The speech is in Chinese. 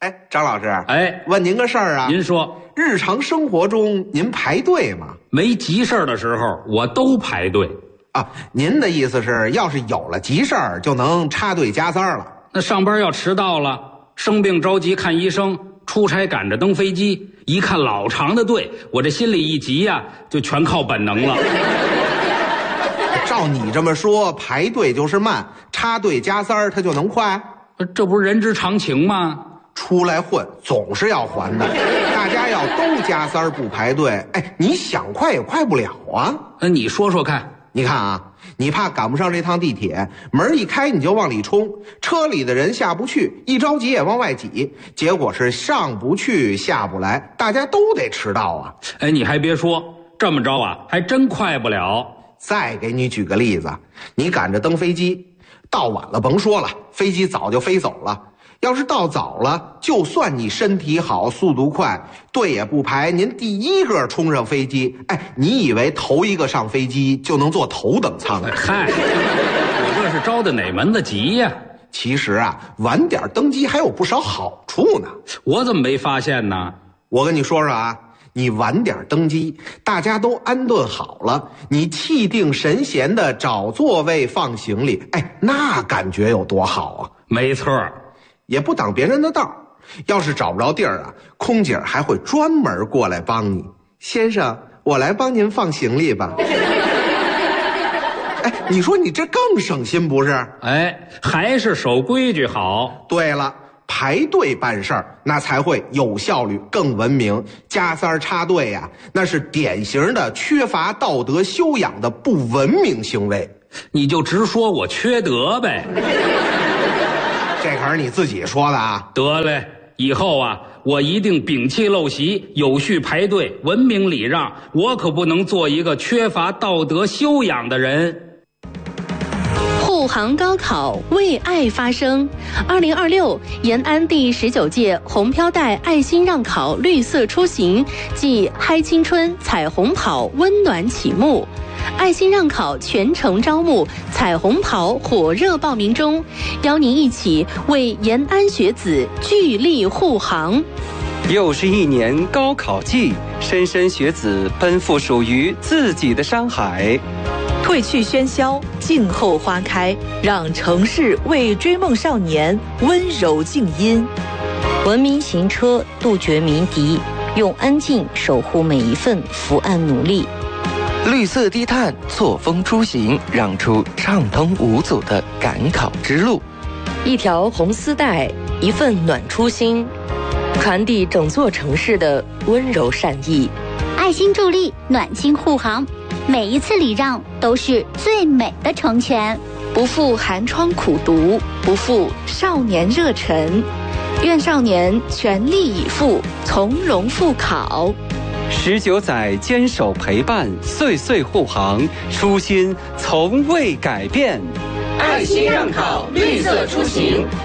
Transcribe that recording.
哎，张老师， 哎， 问您个事儿啊。 您说， 日常生活中您排队吗？ 没急事儿的时候，我都排队。 啊，您的意思是，要是有了急事儿，就能插队加塞了？ 那上班要迟到了，生病着急看医生，出差赶着登飞机，一看老长的队，我这心里一急呀，就全靠本能了。 照你这么说，排队就是慢，插队加塞它就能快？ 这不是人之常情吗？ 出来混总是要还的，大家要都加塞不排队，哎，你想快也快不了啊。 那你说说看。 你看啊，你怕赶不上这趟地铁，门一开你就往里冲，车里的人下不去，一着急也往外挤，结果是上不去下不来，大家都得迟到啊。 哎，你还别说，这么着啊，还真快不了。 再给你举个例子，你赶着登飞机，到晚了甭说了，飞机早就飞走了。要是到早了，就算你身体好速度快，队也不排，您第一个冲上飞机，哎，你以为头一个上飞机就能坐头等舱啊？ 嗨，我这是着的哪门子急呀？ 其实啊，晚点登机还有不少好处呢。 我怎么没发现呢？ 我跟你说说啊，你晚点登机，大家都安顿好了，你气定神闲的找座位放行李，哎，那感觉有多好啊！ 没错， 也不挡别人的道，要是找不着地儿啊，空姐还会专门过来帮你。先生，我来帮您放行李吧。哎，你说你这更省心不是？ 哎，还是守规矩好。 对了，排队办事儿那才会有效率更文明，加塞插队呀，那是典型的缺乏道德修养的不文明行为。 你就直说我缺德呗。 这可是你自己说的啊。 得嘞，以后啊，我一定摒弃陋习，有序排队，文明礼让，我可不能做一个缺乏道德修养的人。 护航高考为爱发声。2026延安第19届红飘带爱心让考绿色出行暨嗨青春彩虹跑温暖启幕。爱心让考全程招募，彩虹跑火热报名中，邀您一起为延安学子聚力护航。 又是一年高考季，莘莘学子奔赴属于自己的山海。 褪去喧嚣，静候花开，让城市为追梦少年温柔静音。 文明行车，杜绝鸣笛，用安静守护每一份伏案努力。 绿色低碳，错峰出行，让出畅通无阻的赶考之路。 一条红丝带，一份暖初心，传递整座城市的温柔善意。 爱心助力，暖心护航，每一次礼让都是最美的成全。 不负寒窗苦读，不负少年热忱，愿少年全力以赴，从容赴考。 19载坚守陪伴，岁岁护航，初心从未改变。 爱心让考，绿色出行。